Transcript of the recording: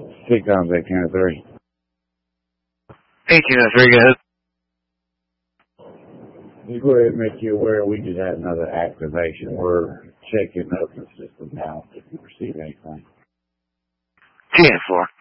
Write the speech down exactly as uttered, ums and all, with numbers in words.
Six times eighteen oh three. eighteen oh three, go ahead. Just go ahead and make you aware we just had another activation. We're checking up the system now if you receive anything. ten four.